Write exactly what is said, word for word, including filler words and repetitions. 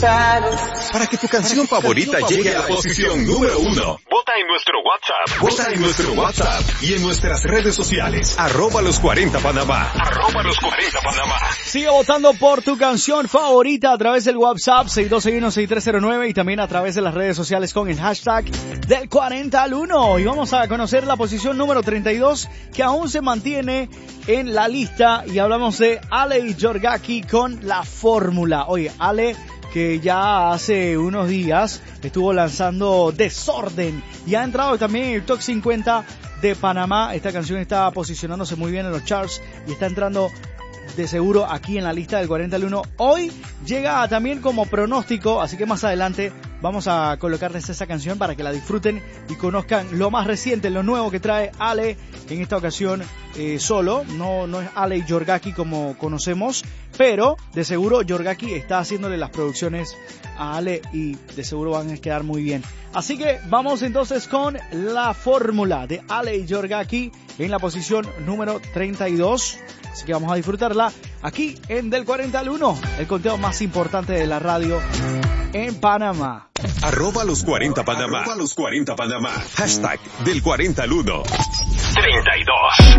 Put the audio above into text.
Para que tu canción favorita llegue a la posición número uno. Vota en nuestro WhatsApp. Vota en nuestro WhatsApp y en nuestras redes sociales. Arroba los cuarenta Panamá. Arroba los cuarenta Panamá. Sigue votando por tu canción favorita a través del WhatsApp seis dos seis uno seis tres cero nueve y también a través de las redes sociales con el hashtag del cuarenta al uno. Y vamos a conocer la posición número treinta y dos que aún se mantiene en la lista y hablamos de Ale y Yorgaki con La Fórmula. Oye, Ale, que ya hace unos días estuvo lanzando Desorden y ha entrado también en el top cincuenta de Panamá. Esta canción está posicionándose muy bien en los charts y está entrando de seguro aquí en la lista del cuarenta al uno. Hoy llega también como pronóstico, así que más adelante vamos a colocarles esa canción para que la disfruten y conozcan lo más reciente, lo nuevo que trae Ale en esta ocasión eh, solo. No, no es Ale y Yorgaki como conocemos, pero de seguro Yorgaki está haciéndole las producciones a Ale y de seguro van a quedar muy bien. Así que vamos entonces con La Fórmula de Ale y Yorgaki en la posición número treinta y dos. Así que vamos a disfrutarla aquí en Del cuarenta al uno, el conteo más importante de la radio en Panamá. Arroba los cuarenta Panamá. Arroba los cuarenta Panamá. Hashtag Del cuarenta al uno. treinta y dos.